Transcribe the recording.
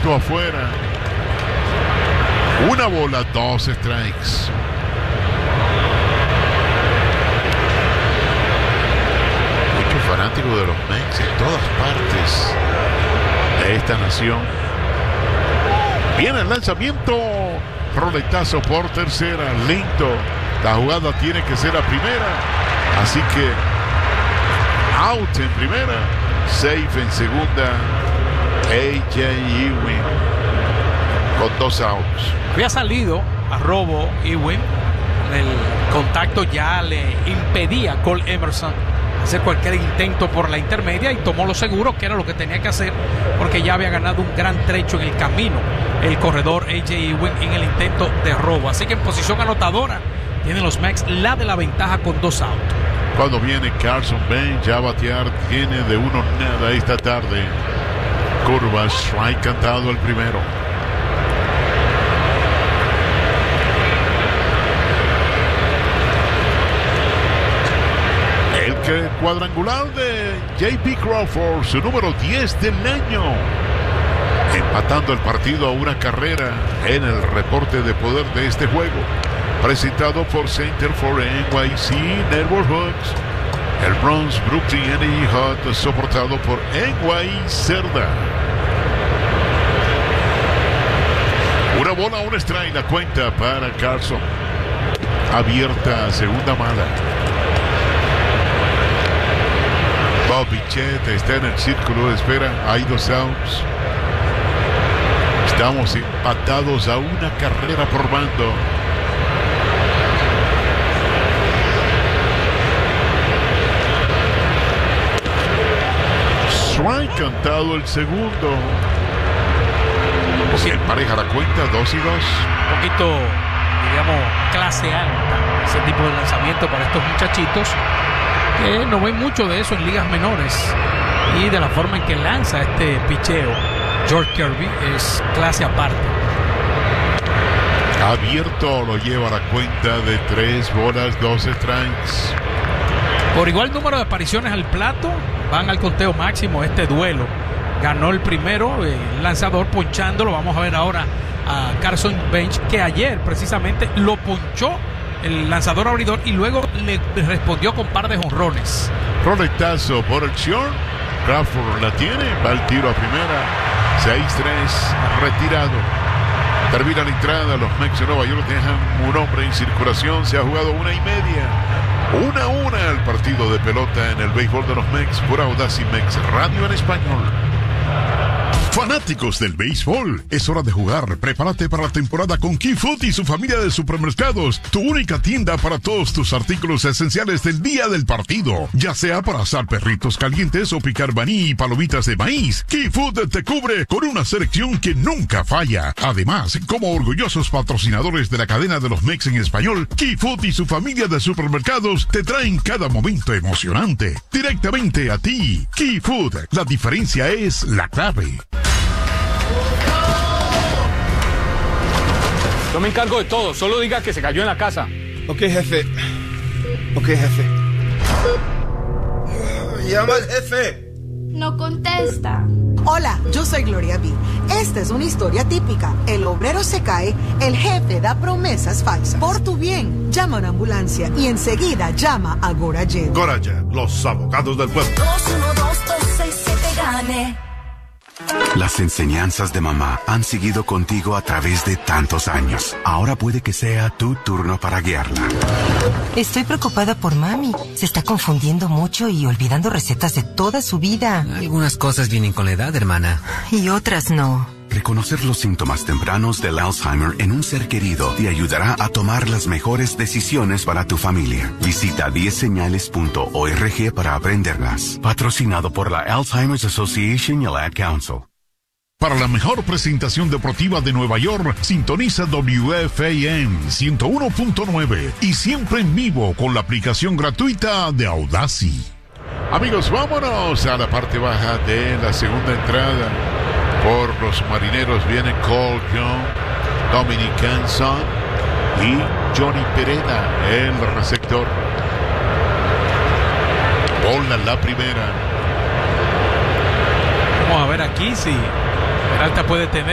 Viento afuera. Una bola, 2 strikes. Muchos fanáticos de los Mets en todas partes de esta nación. Viene el lanzamiento. Roletazo por tercera. Lindo. La jugada tiene que ser a primera. Así que out en primera. Safe en segunda. A.J. Ewing con 2 outs. Había salido a robo Ewing. El contacto ya le impedía a Cole Emerson hacer cualquier intento por la intermedia y tomó lo seguro, que era lo que tenía que hacer, porque ya había ganado un gran trecho en el camino el corredor A.J. Ewing en el intento de robo. Así que en posición anotadora tienen los Mets la de la ventaja con 2 outs. Cuando viene Carson Bench ya a batear, tiene de 1-0 esta tarde. Curva, strike cantado el primero. El cuadrangular de J.P. Crawford, su número 10 del año. Empatando el partido a una carrera en el reporte de poder de este juego. Presentado por Center for NYC Neighborhoods. El Bronx Brooklyn Energy Hut, soportado por NY Cerda. Una bola, un strike, la cuenta para Carson. Abierta, segunda mala. Bobby Chet está en el círculo de espera. Hay 2 outs. Estamos empatados a una carrera por bando. Strike cantado el segundo. Si empareja la cuenta, 2-2. Un poquito, digamos, clase alta ese tipo de lanzamiento para estos muchachitos que no ven mucho de eso en ligas menores, y de la forma en que lanza este picheo George Kirby es clase aparte. Abierto, lo lleva a la cuenta de 3 bolas, 2 strikes. Por igual número de apariciones al plato, van al conteo máximo este duelo. Ganó el primero, el lanzador ponchándolo. Vamos a ver ahora a Carson Bench, que ayer precisamente lo ponchó el lanzador abridor y luego le respondió con par de jonrones. Roletazo por el short. Crawford la tiene, va el tiro a primera. 6-3, retirado. Termina la entrada, los Mets de Nueva York dejan un hombre en circulación. Se ha jugado 1:30. 1-1 el partido de pelota en el béisbol de los Mets por Audacy Mex Radio en español. Fanáticos del béisbol, es hora de jugar. Prepárate para la temporada con Key Food y su familia de supermercados, tu única tienda para todos tus artículos esenciales del día del partido, ya sea para asar perritos calientes o picar maní y palomitas de maíz. Key Food te cubre con una selección que nunca falla. Además, como orgullosos patrocinadores de la cadena de los Mex en español, Key Food y su familia de supermercados te traen cada momento emocionante directamente a ti. Key Food, la diferencia es la clave. Yo me encargo de todo, solo diga que se cayó en la casa. Ok, jefe. Llama al jefe. No contesta. Hola, yo soy Gloria B. Esta es una historia típica. El obrero se cae, el jefe da promesas falsas. Por tu bien, llama a una ambulancia y enseguida llama a Gorajet. Gorajet, los abogados del pueblo. 212-267 gane. Las enseñanzas de mamá han seguido contigo a través de tantos años. Ahora puede que sea tu turno para guiarla. Estoy preocupada por mami. Se está confundiendo mucho y olvidando recetas de toda su vida. Algunas cosas vienen con la edad, hermana. Y otras no. Reconocer los síntomas tempranos del Alzheimer en un ser querido te ayudará a tomar las mejores decisiones para tu familia. Visita 10señales.org para aprenderlas. Patrocinado por la Alzheimer's Association y la Ad Council. Para la mejor presentación deportiva de Nueva York, sintoniza WFAN 101.9 y siempre en vivo con la aplicación gratuita de Audacy. Amigos, vámonos a la parte baja de la segunda entrada. Por los marineros vienen Cole Young, Dominic Hanson y Johnny Pereda, el receptor. Bola la primera. Vamos a ver aquí si Peralta puede tener